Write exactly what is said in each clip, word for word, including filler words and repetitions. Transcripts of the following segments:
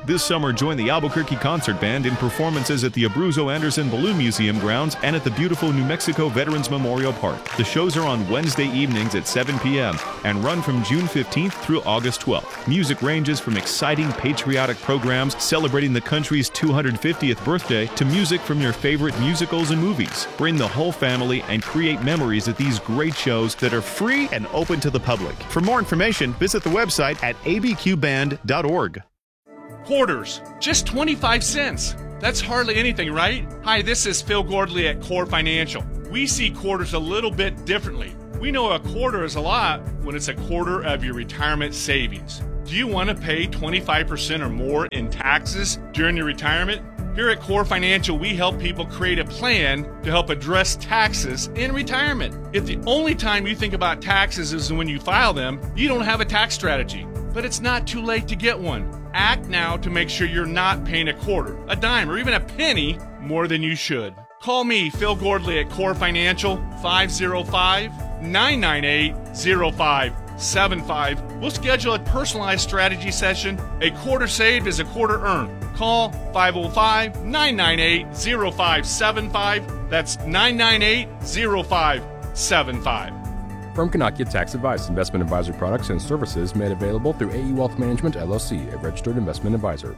This summer, join the Albuquerque Concert Band in performances at the Abruzzo Anderson Balloon Museum grounds and at the beautiful New Mexico Veterans Memorial Park. The shows are on Wednesday evenings at seven p.m. and run from June fifteenth through August twelfth. Music ranges from exciting patriotic programs celebrating the country's two hundred fiftieth birthday to music from your favorite musicals and movies. Bring the whole family and create memories at these great shows that are free and open to the public. For more information, visit the website at a b q band dot org. Quarters, just twenty-five cents. That's hardly anything, right? Hi, this is Phil Gordley at Core Financial. We see quarters a little bit differently. We know a quarter is a lot when it's a quarter of your retirement savings. Do you want to pay twenty-five percent or more in taxes during your retirement? Here at Core Financial, we help people create a plan to help address taxes in retirement. If the only time you think about taxes is when you file them, you don't have a tax strategy. But it's not too late to get one. Act now to make sure you're not paying a quarter, a dime, or even a penny more than you should. Call me, Phil Gordley, at Core Financial, five oh five, nine nine eight, oh five seven five. We'll schedule a personalized strategy session. A quarter saved is a quarter earned. Call five oh five, nine nine eight, oh five seven five. That's nine nine eight, oh five seven five. Firm cannot give tax advice. Investment advisory products and services made available through A E Wealth Management, L L C, a registered investment advisor.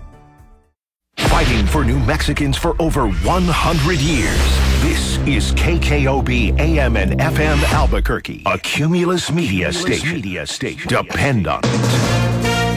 Fighting for New Mexicans for over one hundred years. This is K K O B A M and F M Albuquerque, a Cumulus Media Cumulus station. Media station. Depend on it.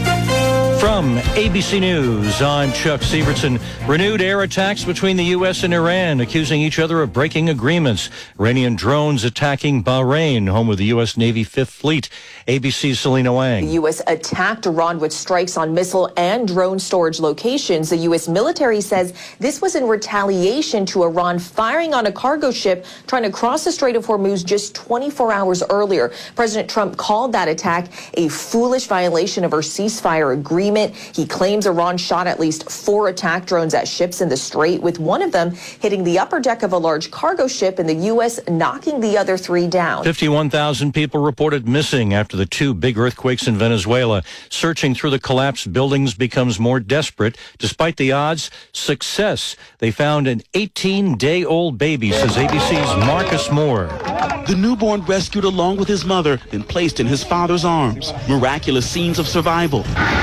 From A B C News, I'm Chuck Sievertson. Renewed air attacks between the U S and Iran, accusing each other of breaking agreements. Iranian drones attacking Bahrain, home of the U S Navy Fifth Fleet. A B C's Selena Wang. The U S attacked Iran with strikes on missile and drone storage locations. The U S military says this was in retaliation to Iran firing on a cargo ship trying to cross the Strait of Hormuz just twenty-four hours earlier. President Trump called that attack a foolish violation of our ceasefire agreement. He claims Iran shot at least four attack drones at ships in the Strait, with one of them hitting the upper deck of a large cargo ship and the U S knocking the other three down. fifty-one thousand people reported missing after the two big earthquakes in Venezuela. Searching through the collapsed buildings becomes more desperate. Despite the odds, success. They found an eighteen-day-old baby, says A B C's Marcus Moore. The newborn rescued along with his mother and placed in his father's arms. Miraculous scenes of survival.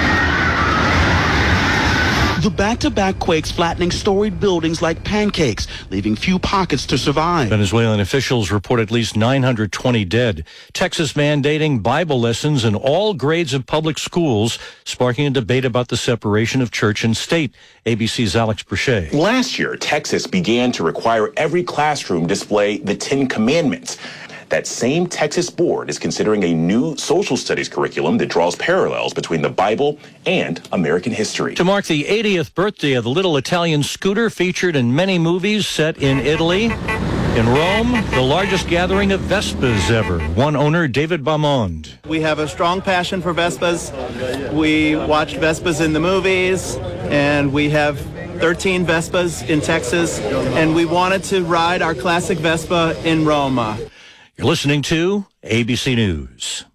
The back-to-back quakes flattening storied buildings like pancakes, leaving few pockets to survive. Venezuelan officials report at least nine hundred twenty dead. Texas mandating Bible lessons in all grades of public schools, sparking a debate about the separation of church and state. A B C's Alex Brachet. Last year, Texas began to require every classroom display the Ten Commandments. That same Texas board is considering a new social studies curriculum that draws parallels between the Bible and American history. To mark the eightieth birthday of the little Italian scooter featured in many movies set in Italy. In Rome, the largest gathering of Vespas ever. One owner, David Baumond. We have a strong passion for Vespas. We watched Vespas in the movies, and we have thirteen Vespas in Texas, and we wanted to ride our classic Vespa in Roma. You're listening to A B C News.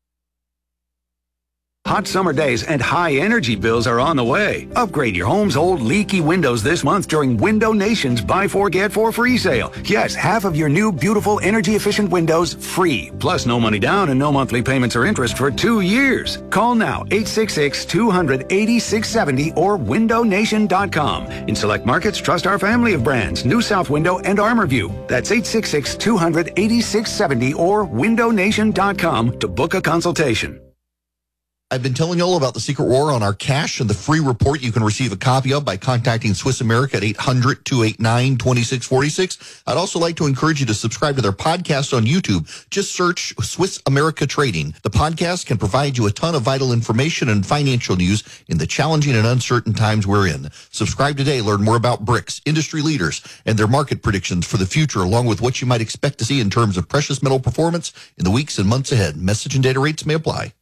Hot summer days and high energy bills are on the way. Upgrade your home's old leaky windows this month during Window Nation's Buy Four Get Four free sale. Yes, half of your new beautiful energy efficient windows free. Plus no money down and no monthly payments or interest for two years. Call now eight six six, two hundred, eighty-six seventy or window nation dot com. In select markets, trust our family of brands, New South Window and Armorview. That's eight six six, two hundred, eighty-six seventy or window nation dot com to book a consultation. I've been telling you all about the secret war on our cash and the free report you can receive a copy of by contacting Swiss America at eight hundred, two eight nine, two six four six. I'd also like to encourage you to subscribe to their podcast on YouTube. Just search Swiss America Trading. The podcast can provide you a ton of vital information and financial news in the challenging and uncertain times we're in. Subscribe today. Learn more about BRICS, industry leaders, and their market predictions for the future, along with what you might expect to see in terms of precious metal performance in the weeks and months ahead. Message and data rates may apply.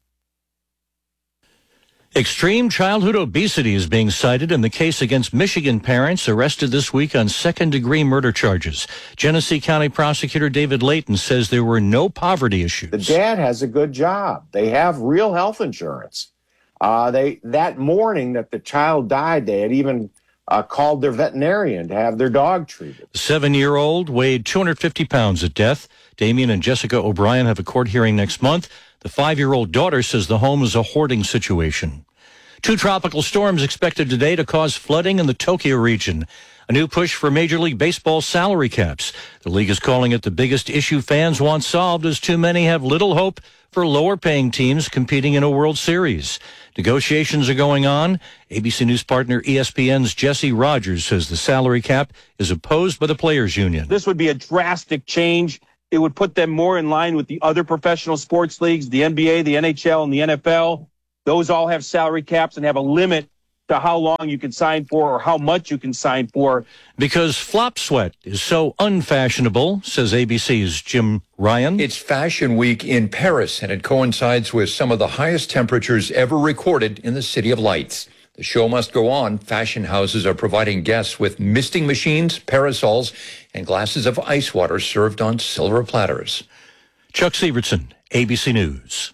Extreme childhood obesity is being cited in the case against Michigan parents arrested this week on second-degree murder charges. Genesee County Prosecutor David Layton says there were no poverty issues. The dad has a good job. They have real health insurance. Uh, they that morning that the child died, they had even uh, called their veterinarian to have their dog treated. Seven-year-old weighed two hundred fifty pounds at death. Damien and Jessica O'Brien have a court hearing next month. The five-year-old daughter says the home is a hoarding situation. Two tropical storms expected today to cause flooding in the Tokyo region. A new push for Major League Baseball salary caps. The league is calling it the biggest issue fans want solved, as too many have little hope for lower-paying teams competing in a World Series. Negotiations are going on. A B C News partner E S P N's Jesse Rogers says the salary cap is opposed by the Players Union. This would be a drastic change. It would put them more in line with the other professional sports leagues, the N B A, the N H L, and the N F L. Those all have salary caps and have a limit to how long you can sign for or how much you can sign for. Because flop sweat is so unfashionable, says A B C's Jim Ryan. It's Fashion Week in Paris, and it coincides with some of the highest temperatures ever recorded in the City of Lights. The show must go on. Fashion houses are providing guests with misting machines, parasols, and glasses of ice water served on silver platters. Chuck Sievertson, A B C News.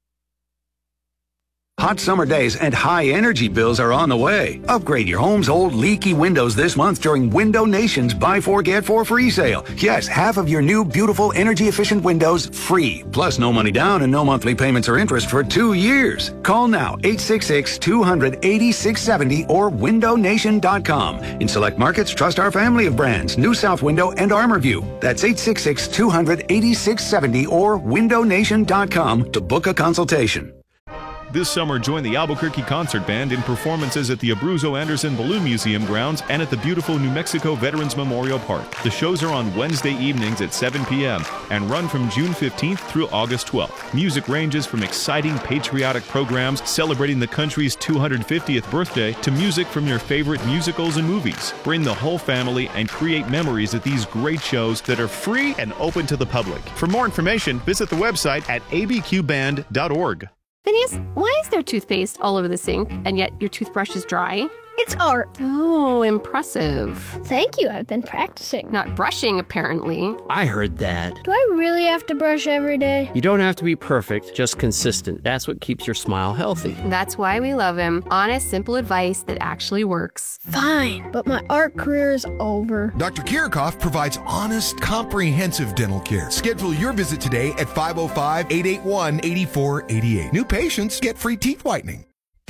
Hot summer days and high energy bills are on the way. Upgrade your home's old leaky windows this month during Window Nation's Buy Four Get Four free sale. Yes, half of your new beautiful energy efficient windows free. Plus no money down and no monthly payments or interest for two years. Call now eight six six, two hundred, eighty-six seventy or window nation dot com. In select markets, trust our family of brands, New South Window and ArmorView. That's eight six six, two hundred, eighty-six seventy or window nation dot com to book a consultation. This summer, join the Albuquerque Concert Band in performances at the Abruzzo Anderson Balloon Museum grounds and at the beautiful New Mexico Veterans Memorial Park. The shows are on Wednesday evenings at seven p.m. and run from June fifteenth through August twelfth. Music ranges from exciting patriotic programs celebrating the country's two hundred fiftieth birthday to music from your favorite musicals and movies. Bring the whole family and create memories at these great shows that are free and open to the public. For more information, visit the website at a b q band dot org. Phineas, why is there toothpaste all over the sink, and yet your toothbrush is dry? It's art. Oh, impressive. Thank you, I've been practicing. Not brushing, apparently. I heard that. Do I really have to brush every day? You don't have to be perfect, just consistent. That's what keeps your smile healthy. That's why we love him. Honest, simple advice that actually works. Fine, but my art career is over. Doctor Kirchhoff provides honest, comprehensive dental care. Schedule your visit today at five oh five, eight eight one, eight four eight eight. New patients get free teeth whitening.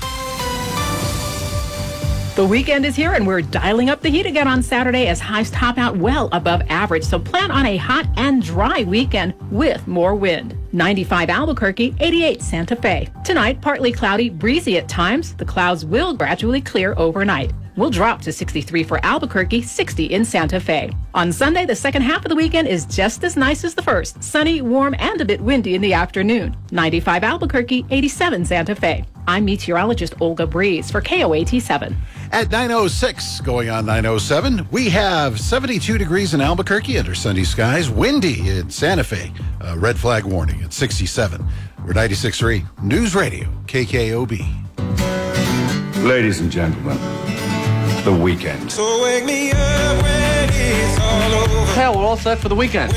The weekend is here, and we're dialing up the heat again on Saturday as highs top out well above average. So plan on a hot and dry weekend with more wind. ninety-five Albuquerque, eighty-eight Santa Fe. Tonight, partly cloudy, breezy at times. The clouds will gradually clear overnight. We'll drop to sixty-three for Albuquerque, sixty in Santa Fe. On Sunday, the second half of the weekend is just as nice as the first. Sunny, warm, and a bit windy in the afternoon. ninety-five Albuquerque, eighty-seven Santa Fe. I'm meteorologist Olga Breeze for K O A T seven. At nine oh six, going on nine oh seven, we have seventy-two degrees in Albuquerque under sunny skies, windy in Santa Fe, uh, red flag warning at sixty-seven. We're ninety-six point three News Radio, K K O B. Ladies and gentlemen, the weekend. So wake me up when it's all over. Hell, we're all set for the weekend.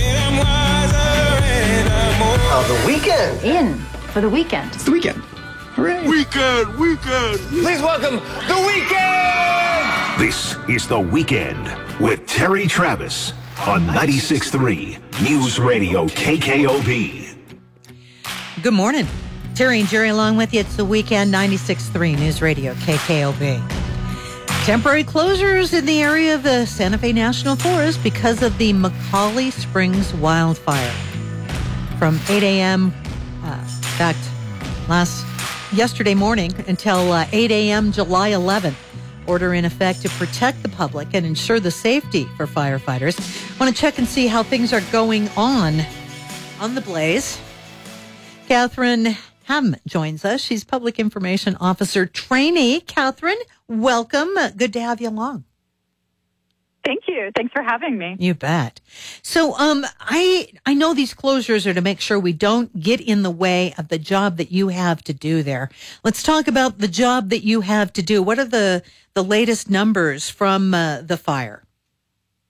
Uh, the weekend. In for the weekend. It's the weekend. Hooray. Weekend, weekend. Please welcome The Weekend. This is The Weekend with Terry Travis on ninety-six point three News Radio K K O B. Good morning. Terry and Jerry along with you. It's The Weekend, ninety-six point three News Radio K K O B. Temporary closures in the area of the Santa Fe National Forest because of the McCauley Springs wildfire. From eight a.m., uh, in fact, last yesterday morning until uh, eight a.m. July eleventh. Order in effect to protect the public and ensure the safety for firefighters. Want to check and see how things are going on on the blaze. Catherine Ham joins us. She's Public Information Officer Trainee. Catherine, welcome. Good to have you along. Thank you. Thanks for having me. You bet. So um, I I know these closures are to make sure we don't get in the way of the job that you have to do there. Let's talk about the job that you have to do. What are the, the latest numbers from uh, the fire?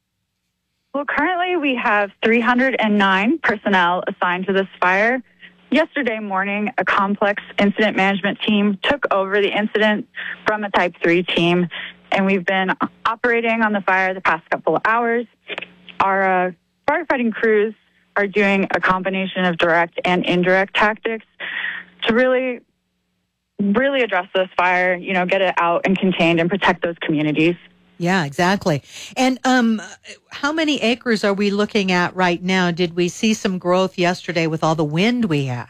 Well, currently we have three hundred nine personnel assigned to this fire. yesterday morning, a complex incident management team took over the incident from a Type three team, and we've been operating on the fire the past couple of hours. Our uh, firefighting crews are doing a combination of direct and indirect tactics to really, really address this fire, you know, get it out and contained and protect those communities. Yeah, exactly. And um, how many acres are we looking at right now? Did we see some growth yesterday with all the wind we had?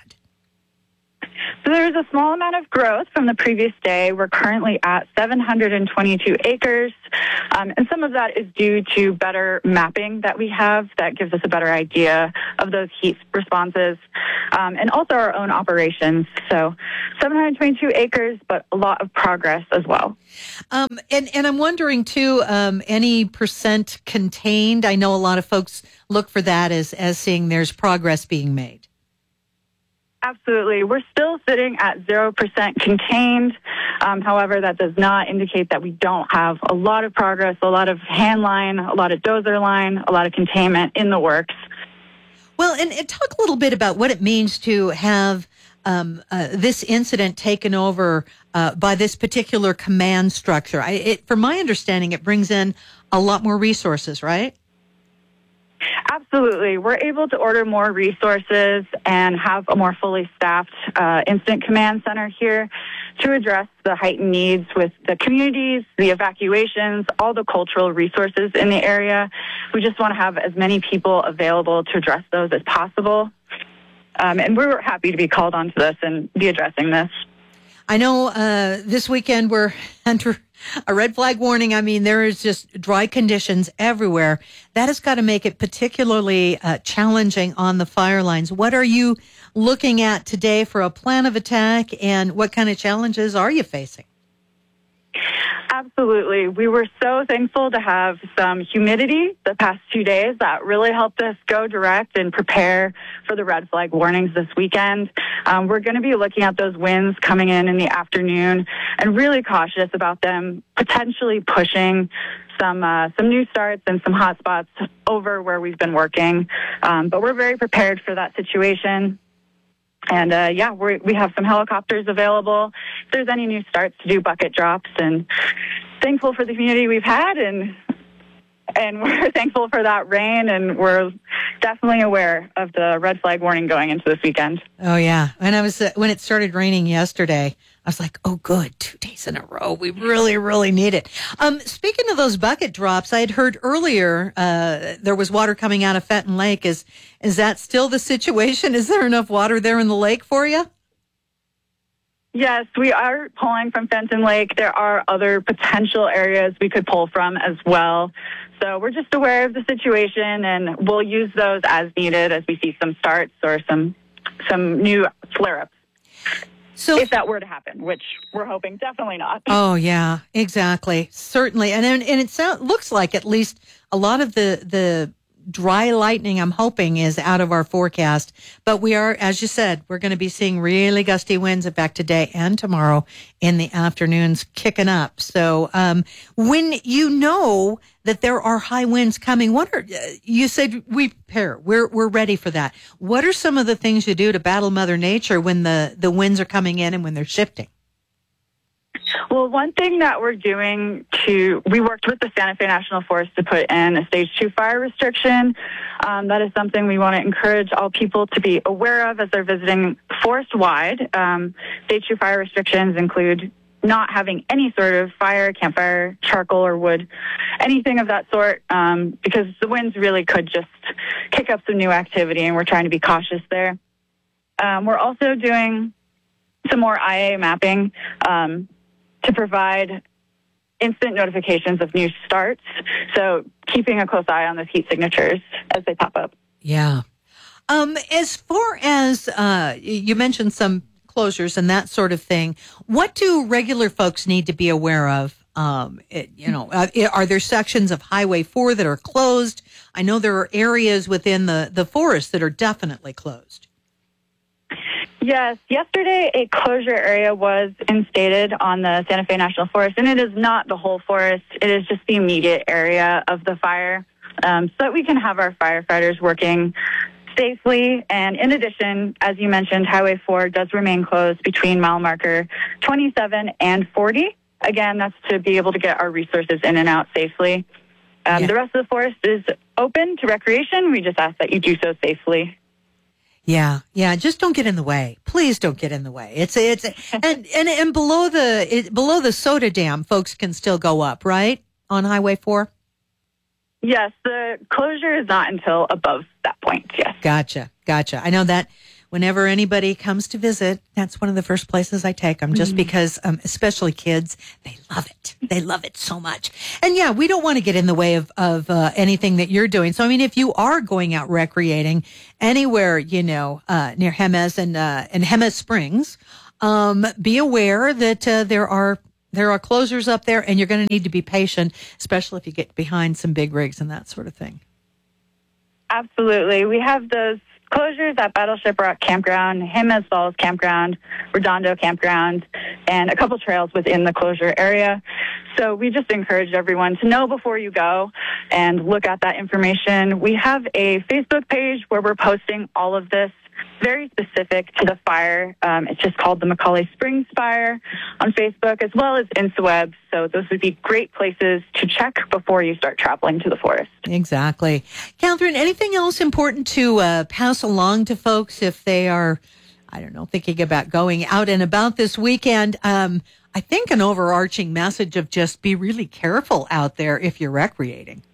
So there's a small amount of growth from the previous day. We're currently at seven hundred twenty-two acres, um, and some of that is due to better mapping that we have that gives us a better idea of those heat responses, um, and also our own operations. So seven hundred twenty-two acres, but a lot of progress as well. Um, and, and I'm wondering, too, um, any percent contained? I know a lot of folks look for that as, as seeing there's progress being made. Absolutely. We're still sitting at zero percent contained. Um, however, that does not indicate that we don't have a lot of progress, a lot of hand line, a lot of dozer line, a lot of containment in the works. Well, and, and talk a little bit about what it means to have um, uh, this incident taken over uh, by this particular command structure. I, it, from my understanding, it brings in a lot more resources, right? Absolutely. We're able to order more resources and have a more fully staffed uh, incident command center here to address the heightened needs with the communities, the evacuations, all the cultural resources in the area. We just want to have as many people available to address those as possible. Um, and we're happy to be called onto this and be addressing this. I know uh, this weekend we're under a red flag warning. I mean, there is just dry conditions everywhere. That has got to make it particularly uh, challenging on the fire lines. What are you looking at today for a plan of attack, and what kind of challenges are you facing? Absolutely. We were so thankful to have some humidity the past two days. That really helped us go direct and prepare for the red flag warnings this weekend. Um, we're going to be looking at those winds coming in in the afternoon and really cautious about them potentially pushing some uh, some new starts and some hot spots over where we've been working. Um, but we're very prepared for that situation. And, uh, yeah, we we have some helicopters available. If there's any new starts to do bucket drops, and thankful for the community we've had, and and we're thankful for that rain, and we're definitely aware of the red flag warning going into this weekend. Oh, yeah. When I was uh, when it started raining yesterday, I was like, oh, good, two days in a row. We really, really need it. Um, speaking of those bucket drops, I had heard earlier uh, there was water coming out of Fenton Lake. Is is that still the situation? Is there enough water there in the lake for you? Yes, we are pulling from Fenton Lake. There are other potential areas we could pull from as well. So we're just aware of the situation, and we'll use those as needed as we see some starts or some some new flare-ups. So, if that were to happen, which we're hoping definitely not. Oh, yeah, exactly. Certainly. And and it sound, looks like at least a lot of the, the dry lightning, I'm hoping, is out of our forecast. But we are, as you said, we're going to be seeing really gusty winds, in fact, today and tomorrow in the afternoons kicking up. So um, when you know that there are high winds coming, what are, you said we prepare, we're, we're ready for that. What are some of the things you do to battle Mother Nature when the, the winds are coming in and when they're shifting? Well, one thing that we're doing to, we worked with the Santa Fe National Forest to put in a stage two fire restriction. Um, that is something we want to encourage all people to be aware of as they're visiting forest-wide. Um, stage two fire restrictions include not having any sort of fire, campfire, charcoal, or wood, anything of that sort, um, because the winds really could just kick up some new activity, and we're trying to be cautious there. Um, we're also doing some more I A mapping um, to provide instant notifications of new starts, so keeping a close eye on those heat signatures as they pop up. Yeah. Um, as far as, uh, you mentioned some closures and that sort of thing, what do regular folks need to be aware of? Um, it, you know, uh, are there sections of Highway four that are closed? I know there are areas within the, the forest that are definitely closed. Yes, yesterday a closure area was instated on the Santa Fe National Forest, and it is not the whole forest. It is just the immediate area of the fire, um, so that we can have our firefighters working safely. And in addition, as you mentioned, Highway four does remain closed between mile marker twenty-seven and forty. Again, that's to be able to get our resources in and out safely. Um, Yeah. The rest of the forest is open to recreation. We just ask that you do so safely. Yeah, yeah. Just don't get in the way. Please don't get in the way. It's it's and and and below the it, below the soda dam, folks can still go up, right, on Highway four. Yes, the closure is not until above that point. Yes. Gotcha, gotcha. I know that whenever anybody comes to visit, that's one of the first places I take them, just Mm-hmm. because, um, especially kids, they love it. They love it so much. And yeah, we don't want to get in the way of, of uh, anything that you're doing. So, I mean, if you are going out recreating anywhere, you know, uh, near Jemez and, uh, and Jemez Springs, um, be aware that uh, there are there are closures up there, and you're going to need to be patient, especially if you get behind some big rigs and that sort of thing. Absolutely. We have those closures at Battleship Rock Campground, Jemez Falls Campground, Redondo Campground, and a couple trails within the closure area. So we just encourage everyone to know before you go and look at that information. We have a Facebook page where we're posting all of this, very specific to the fire. Um, it's just called the Macaulay Springs Fire on Facebook, as well as InstaWeb. So those would be great places to check before you start traveling to the forest. Exactly. Catherine, anything else important to uh, pass along to folks if they are, I don't know, thinking about going out and about this weekend? Um, I think an overarching message of just be really careful out there if you're recreating.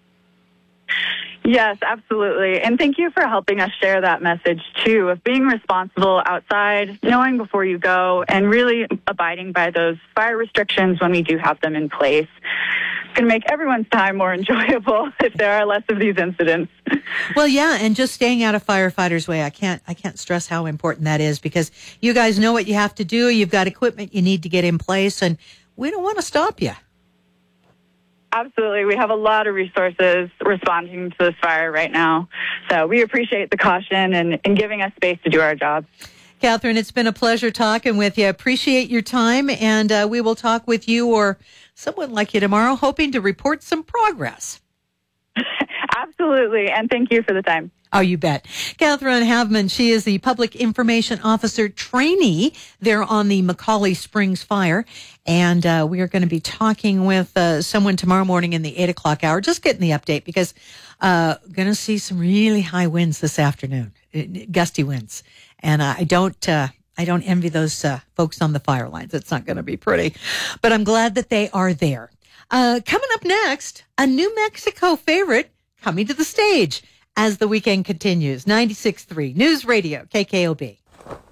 Yes, absolutely. And thank you for helping us share that message, too, of being responsible outside, knowing before you go, and really abiding by those fire restrictions when we do have them in place. It's going to make everyone's time more enjoyable if there are less of these incidents. Well, yeah, and just staying out of firefighters' way. I can't I can't stress how important that is, because you guys know what you have to do. You've got equipment you need to get in place, and we don't want to stop you. Absolutely. We have a lot of resources responding to this fire right now. So we appreciate the caution and, and giving us space to do our job. Catherine, it's been a pleasure talking with you. Appreciate your time, and uh, we will talk with you or someone like you tomorrow, hoping to report some progress. Absolutely. And thank you for the time. Oh, you bet. Catherine Havman, she is the Public Information Officer trainee there on the Macaulay Springs Fire. And uh, we are going to be talking with uh, someone tomorrow morning in the eight o'clock hour, just getting the update, because uh going to see some really high winds this afternoon, gusty winds. And uh, I don't uh, I don't envy those uh, folks on the fire lines. It's not going to be pretty. But I'm glad that they are there. Uh, coming up next, a New Mexico favorite coming to the stage as the weekend continues. ninety-six point three News Radio, K K O B.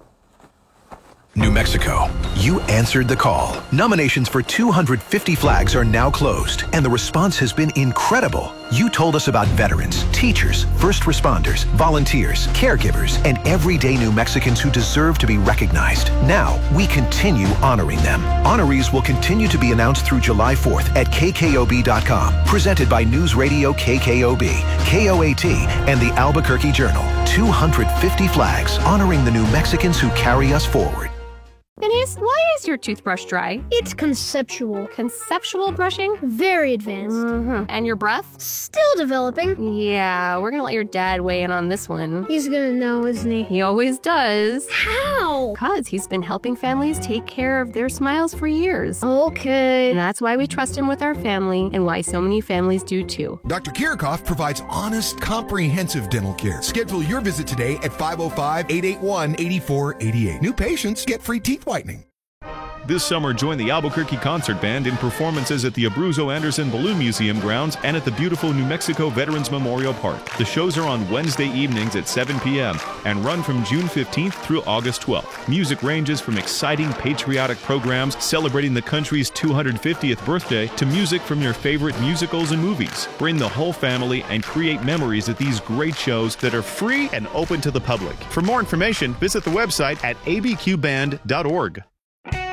New Mexico, you answered the call. Nominations for two hundred fifty flags are now closed, and the response has been incredible. You told us about veterans, teachers, first responders, volunteers, caregivers, and everyday New Mexicans who deserve to be recognized. Now, we continue honoring them. Honorees will continue to be announced through July fourth at K K O B dot com. Presented by News Radio K K O B, K O A T, and the Albuquerque Journal. two hundred fifty flags honoring the New Mexicans who carry us forward. Denise, why is your toothbrush dry? It's conceptual. Conceptual brushing? Very advanced. Mm-hmm. And your breath? Still developing. Yeah, we're gonna let your dad weigh in on this one. He's gonna know, isn't he? He always does. How? Because he's been helping families take care of their smiles for years. Okay. And that's why we trust him with our family, and why so many families do too. Doctor Kirchhoff provides honest, comprehensive dental care. Schedule your visit today at five oh five, eight eight one, eight four eight eight. New patients get free teeth whitening. This summer, join the Albuquerque Concert Band in performances at the Abruzzo Anderson Balloon Museum grounds and at the beautiful New Mexico Veterans Memorial Park. The shows are on Wednesday evenings at seven p.m. and run from June fifteenth through August twelfth. Music ranges from exciting patriotic programs celebrating the country's two hundred fiftieth birthday to music from your favorite musicals and movies. Bring the whole family and create memories at these great shows that are free and open to the public. For more information, visit the website at a b q band dot org.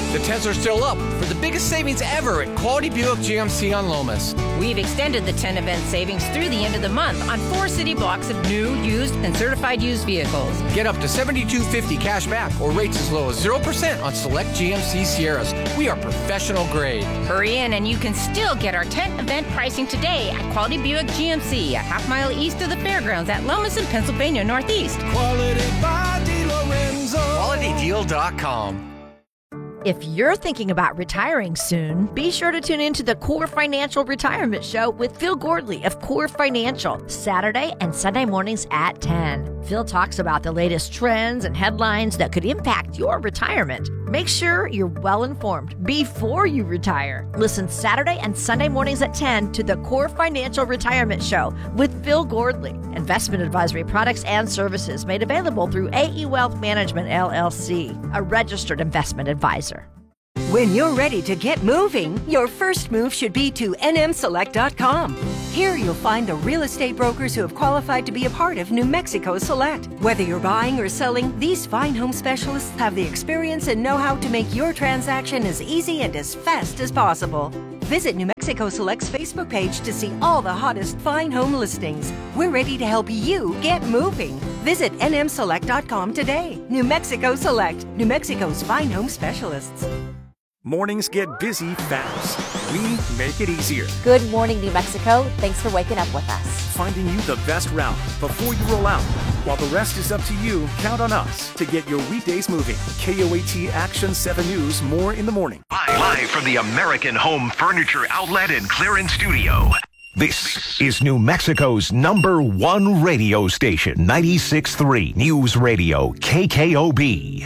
The tens are still up for the biggest savings ever at Quality Buick G M C on Lomas. We've extended the ten event savings through the end of the month on four city blocks of new, used, and certified used vehicles. Get up to seventy-two fifty cash back or rates as low as zero percent on select G M C Sierras. We are professional grade. Hurry in and you can still get our tent event pricing today at Quality Buick G M C, a half mile east of the fairgrounds at Lomas and Pennsylvania Northeast. Quality by DeLorenzo. quality deal dot com. If you're thinking about retiring soon, be sure to tune in to the Core Financial Retirement Show with Phil Gordley of Core Financial, Saturday and Sunday mornings at ten. Phil talks about the latest trends and headlines that could impact your retirement. Make sure you're well informed before you retire. Listen Saturday and Sunday mornings at ten to the Core Financial Retirement Show with Phil Gordley. Investment advisory products and services made available through A E Wealth Management, L L C, a registered investment advisor. When you're ready to get moving, your first move should be to N M select dot com. Here you'll find the real estate brokers who have qualified to be a part of New Mexico Select. Whether you're buying or selling, these fine home specialists have the experience and know-how to make your transaction as easy and as fast as possible. Visit New Mexico Select's Facebook page to see all the hottest fine home listings. We're ready to help you get moving. Visit N M select dot com today. New Mexico Select, New Mexico's fine home specialists. Mornings get busy fast. We make it easier. Good morning, New Mexico. Thanks for waking up with us. Finding you the best route before you roll out. While the rest is up to you, count on us to get your weekdays moving. K O A T Action seven News, more in the morning. Live from the American Home Furniture Outlet and Clearance Studio. This is New Mexico's number one radio station, ninety-six point three News Radio, K K O B.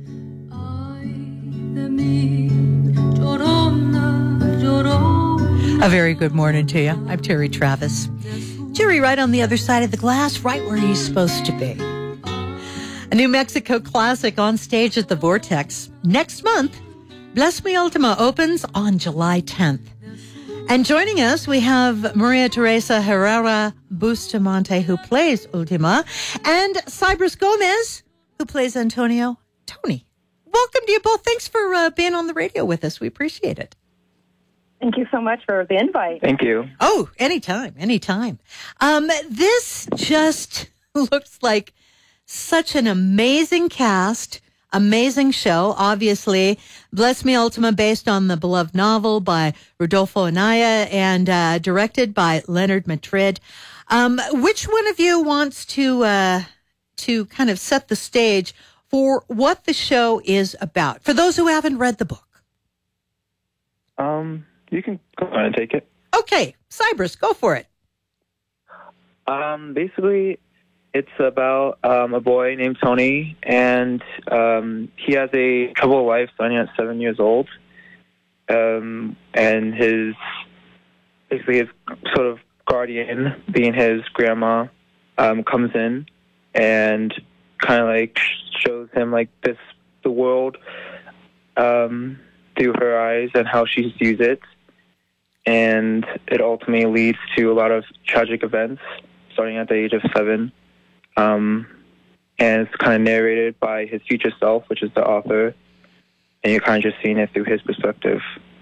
A very good morning to you. I'm Terry Travis. Jerry right on the other side of the glass, right where he's supposed to be. A New Mexico classic on stage at the Vortex. Next month, Bless Me Ultima opens on July tenth. And joining us, we have Maria Teresa Herrera Bustamante, who plays Ultima, and Cybris Gomez, who plays Antonio Tony. Welcome to you both. Thanks for uh, being on the radio with us. We appreciate it. Thank you so much for the invite. Thank you. Oh, anytime, anytime. Um, this just looks like such an amazing cast, amazing show. Obviously, Bless Me Ultima, based on the beloved novel by Rodolfo Anaya and uh, directed by Leonard Madrid. Um, which one of you wants to uh, to kind of set the stage for what the show is about, for those who haven't read the book? Um, you can go ahead and take it. Okay, Cybris, go for it. Um, basically, it's about um, a boy named Tony, and um, he has a troubled life starting at seven years old. Um, and his, basically his sort of guardian, being his grandma, um, comes in and kind of like shows him like this, the world um, through her eyes and how she sees it. And it ultimately leads to a lot of tragic events starting at the age of seven. Um, and it's kind of narrated by his future self, which is the author. And you're kind of just seeing it through his perspective.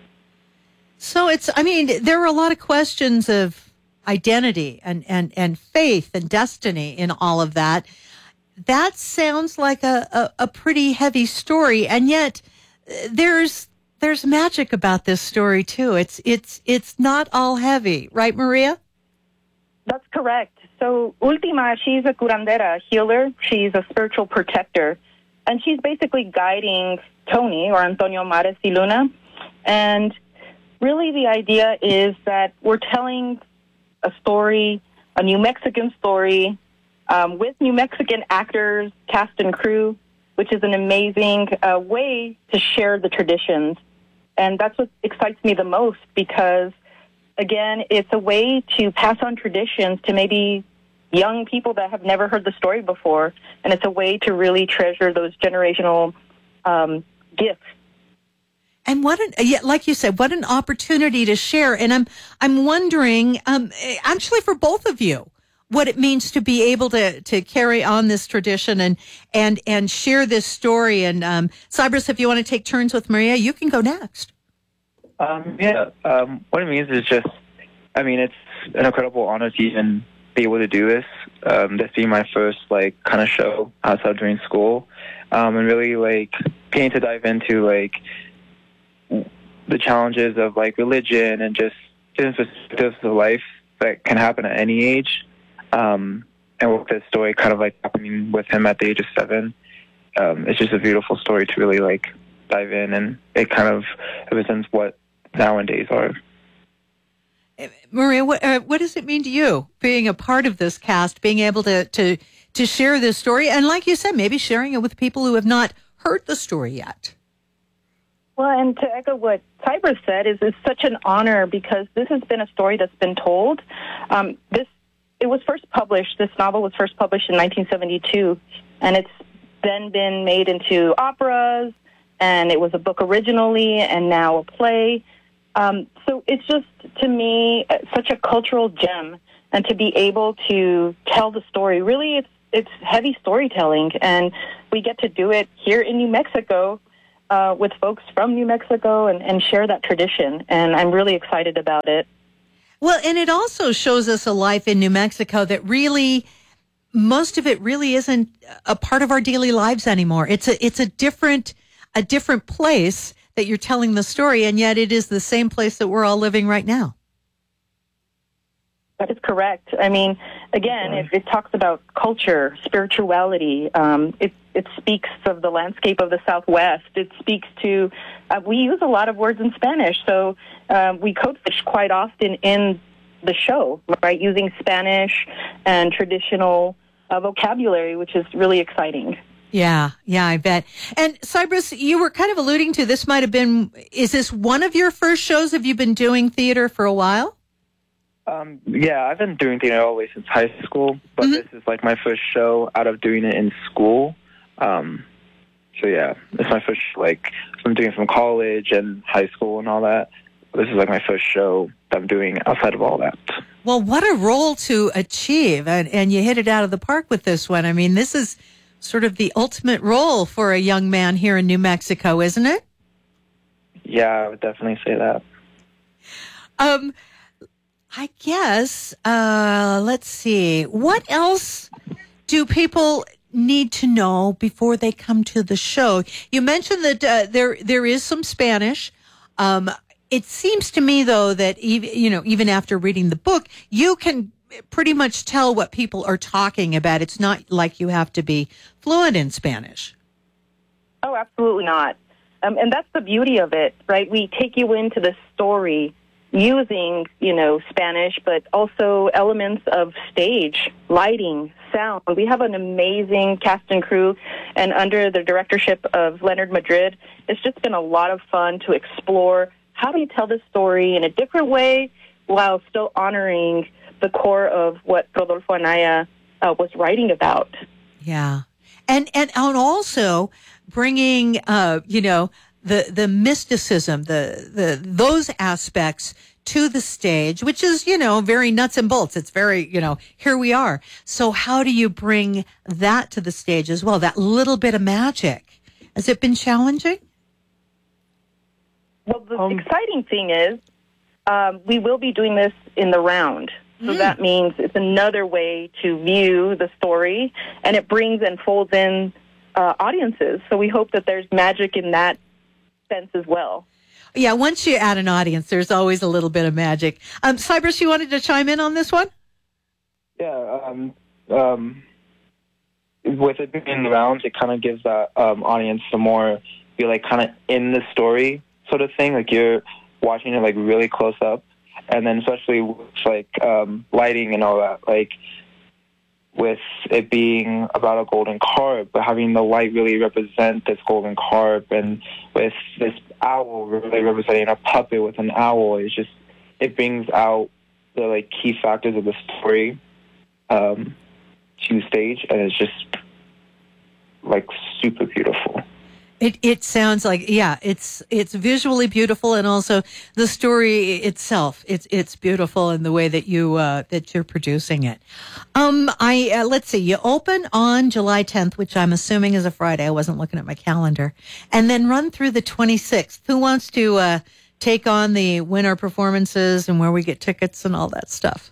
So it's, I mean, there are a lot of questions of identity and, and, and faith and destiny in all of that. That sounds like a, a, a pretty heavy story, and yet there's there's magic about this story too. It's it's it's not all heavy, right, Maria? That's correct. So Ultima, she's a curandera, healer. She's a spiritual protector, and she's basically guiding Tony, or Antonio Mares y Luna. And really the idea is that we're telling a story, a New Mexican story, Um, with New Mexican actors, cast and crew, which is an amazing uh, way to share the traditions. And that's what excites me the most because, again, it's a way to pass on traditions to maybe young people that have never heard the story before. And it's a way to really treasure those generational um, gifts. And what an, yeah, like you said, what an opportunity to share. And I'm, I'm wondering, um, actually for both of you, what it means to be able to, to carry on this tradition and and and share this story. And um, Cybers, if you want to take turns with Maria, you can go next. Um, yeah, um, what it means is just, I mean, it's an incredible honor to even be able to do this. Um, this being my first, like, kind of show outside during school. Um, and really, like, getting to dive into, like, the challenges of, like, religion and just different perspectives of life that can happen at any age. Um, and with this story kind of, like, happening with him at the age of seven, um, it's just a beautiful story to really, like, dive in. And it kind of represents what nowadays are. Maria, what, uh, what does it mean to you, being a part of this cast, being able to, to, to share this story? And like you said, maybe sharing it with people who have not heard the story yet. Well, and to echo what Cybers said, is it's such an honor because this has been a story that's been told. Um, this it was first published. This novel was first published in nineteen seventy-two, and it's then been made into operas, and it was a book originally, and now a play. Um, so it's just, to me, such a cultural gem, and to be able to tell the story. Really, it's it's heavy storytelling, and we get to do it here in New Mexico. Uh, with folks from New Mexico and, and share that tradition. And I'm really excited about it. Well, and it also shows us a life in New Mexico that really, most of it really isn't a part of our daily lives anymore. It's a, it's a different, a different place that you're telling the story, and yet it is the same place that we're all living right now. That is correct. I mean, again, it, it talks about culture, spirituality. Um, it, it speaks of the landscape of the Southwest. It speaks to, uh, we use a lot of words in Spanish, so uh, we codefish quite often in the show, right, using Spanish and traditional uh, vocabulary, which is really exciting. Yeah, yeah, I bet. And Cybers, you were kind of alluding to, this might have been, is this one of your first shows? Have you been doing theater for a while? Um, yeah, I've been doing theater all the way since high school, but mm-hmm. this is like my first show out of doing it in school. Um, so yeah, it's my first, like, I'm doing it from college and high school and all that. This is like my first show that I'm doing outside of all that. Well, what a role to achieve, and, and you hit it out of the park with this one. I mean, this is sort of the ultimate role for a young man here in New Mexico, isn't it? Yeah, I would definitely say that. Um, I guess, uh, let's see. What else do people need to know before they come to the show? You mentioned that uh, there there is some Spanish. Um, it seems to me, though, that even, you know, even after reading the book, you can pretty much tell what people are talking about. It's not like you have to be fluent in Spanish. Oh, absolutely not. Um, and that's the beauty of it, right? We take you into the story using, you know, Spanish, but also elements of stage, lighting, sound. We have an amazing cast and crew, and under the directorship of Leonard Madrid, it's just been a lot of fun to explore how do you tell this story in a different way while still honoring the core of what Rodolfo Anaya uh, was writing about. Yeah. And, and, and also bringing, uh, you know, the, the mysticism, the, the, those aspects to the stage, which is, you know, very nuts and bolts. It's very, you know, here we are. So how do you bring that to the stage as well? That little bit of magic. Has it been challenging? Well, the um, exciting thing is, um, we will be doing this in the round. So mm. that means it's another way to view the story, and it brings and folds in uh, audiences. So we hope that there's magic in that sense as well. Yeah, once you add an audience, there's always a little bit of magic. Um, Cybers, you wanted to chime in on this one? Yeah, um, um, with it being in the rounds, it kind of gives that um, audience some more, you're like kind of in the story sort of thing, like you're watching it like really close up. And then especially with like um, lighting and all that, like with it being about a golden carp, but having the light really represent this golden carp, and with this owl really representing a puppet with an owl, it's just, it brings out the like key factors of the story um, to stage, and it's just like super beautiful. It it sounds like, yeah, it's it's visually beautiful, and also the story itself. It's it's beautiful in the way that you uh, that you're producing it. Um, I uh, let's see. You open on July tenth, which I'm assuming is a Friday. I wasn't looking at my calendar, and then run through the twenty-sixth. Who wants to uh, take on the winter performances and where we get tickets and all that stuff?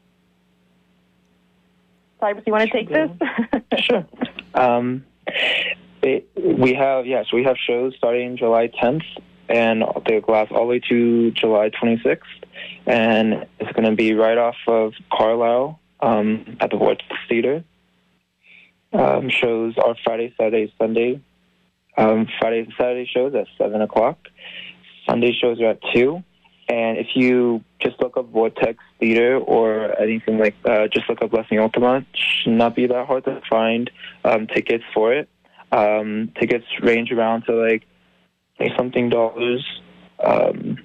Cyrus, you want to take this? Sure. Um, it, we have, yes, we have shows starting July tenth, and they last all the way to July twenty-sixth, and it's going to be right off of Carlisle um, at the Vortex Theater. Um, shows are Friday, Saturday, Sunday. Um, Friday and Saturday shows at seven o'clock. Sunday shows are at two. And if you just look up Vortex Theater or anything like that, just look up Blessing Altamont. Should not be that hard to find um, tickets for it. Um, tickets range around to like something dollars. Um,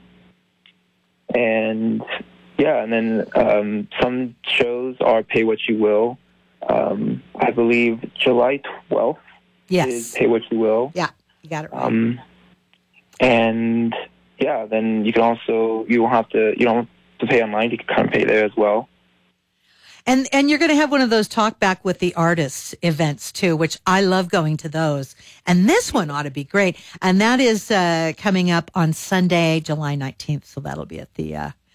and yeah, and then um, some shows are pay what you will. Um, I believe July twelfth yes. is pay what you will. Yeah, you got it right. Um, and yeah, then you can also, you don't have to, you don't have to pay online. You can kind of pay there as well. And and you're going to have one of those talk back with the artists events too, which I love going to those. And this one ought to be great. And that is uh, coming up on Sunday, July nineteenth. So that'll be at the uh,